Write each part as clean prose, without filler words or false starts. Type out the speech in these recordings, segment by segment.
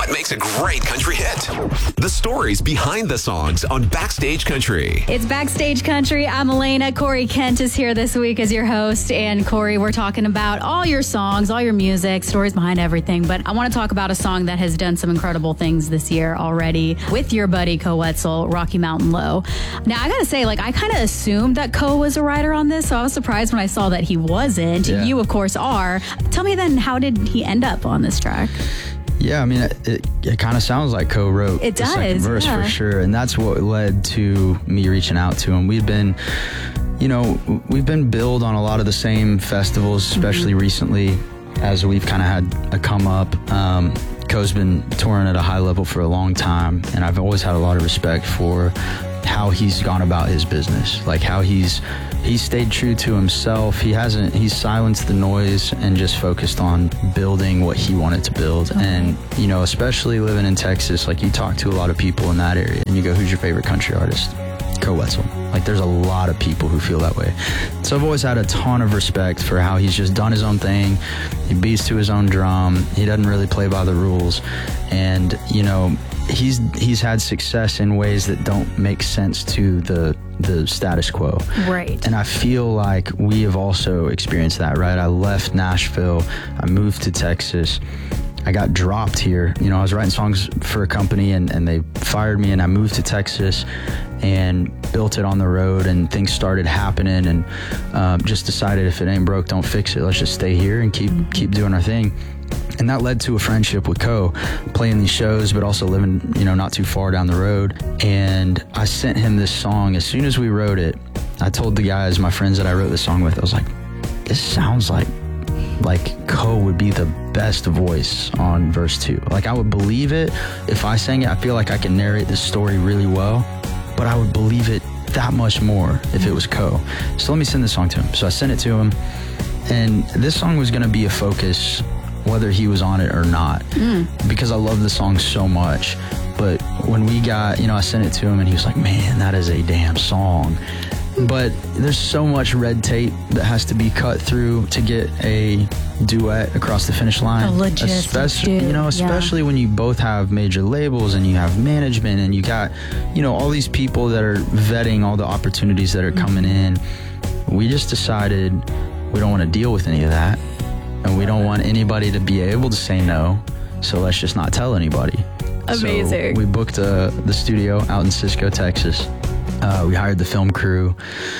What makes a great country hit? The stories behind the songs on Backstage Country. It's Backstage Country. I'm Elena. Corey Kent is here this week as your host. And Corey, we're talking about all your songs, all your music, stories behind everything. But I want to talk about a song that has done some incredible things this year already with your buddy Koe Wetzel, Rocky Mountain Low. Now, I got to say, I kind of assumed that Koe was a writer on this, so I was surprised when I saw that he wasn't. Yeah. You, of course, are. Tell me then, how did he end up on this track? Yeah, I mean, it kind of sounds like Koe wrote the second verse for sure. And that's what led to me reaching out to him. We've been billed on a lot of the same festivals, especially recently as we've kind of had a come up. Koe's been touring at a high level for a long time, and I've always had a lot of respect for how he's gone about his business, like how he's stayed true to himself. He's silenced the noise and just focused on building what he wanted to build. Okay. And, especially living in Texas, you talk to a lot of people in that area and you go, who's your favorite country artist? Koe Wetzel. There's a lot of people who feel that way. So I've always had a ton of respect for how he's just done his own thing. He beats to his own drum. He doesn't really play by the rules. And, he's had success in ways that don't make sense to the status quo. Right. And I feel like we have also experienced that, right? I left Nashville. I moved to Texas. I got dropped here. I was writing songs for a company and they fired me, and I moved to Texas and built it on the road, and things started happening, and just decided if it ain't broke, don't fix it. Let's just stay here and keep doing our thing. And that led to a friendship with Koe, playing these shows, but also living, not too far down the road. And I sent him this song. As soon as we wrote it, I told the guys, my friends that I wrote this song with, I was like, this sounds like Koe would be the best voice on verse 2. I would believe it if I sang it. I feel like I can narrate this story really well, but I would believe it that much more if it was Koe. So let me send this song to him. So I sent it to him, and this song was going to be a focus whether he was on it or not, because I love the song so much. But when we got, I sent it to him and he was like, man, that is a damn song. But there's so much red tape that has to be cut through to get a duet across the finish line. The logistics, especially when you both have major labels and you have management and you got, all these people that are vetting all the opportunities that are coming in. We just decided we don't want to deal with any of that. And we don't want anybody to be able to say no, so let's just not tell anybody. Amazing. So we booked the studio out in Cisco, Texas. We hired the film crew,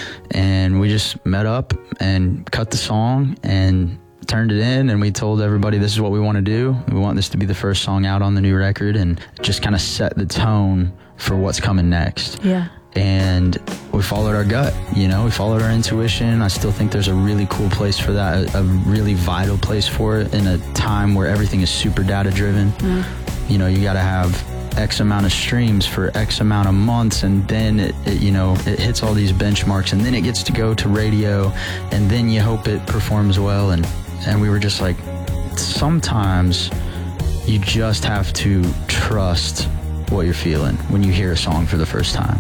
and we just met up and cut the song and turned it in, and we told everybody this is what we want to do. We want this to be the first song out on the new record, and just kind of set the tone for what's coming next. Yeah. And we followed our gut, we followed our intuition. I still think there's a really cool place for that, a really vital place for it in a time where everything is super data driven. You got to have X amount of streams for X amount of months, and then it hits all these benchmarks, and then it gets to go to radio, and then you hope it performs well. And we were just like, sometimes you just have to trust what you're feeling when you hear a song for the first time.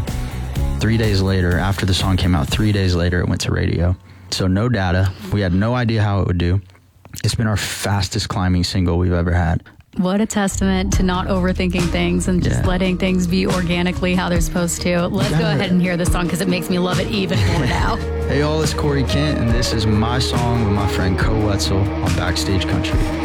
3 days later, after the song came out, 3 days later, it went to radio. So no data. We had no idea how it would do. It's been our fastest climbing single we've ever had. What a testament to not overthinking things and just letting things be organically how they're supposed to. Let's go ahead and hear this song because it makes me love it even more now. Hey, all, it's Corey Kent, and this is my song with my friend Koe Wetzel on Backstage Country.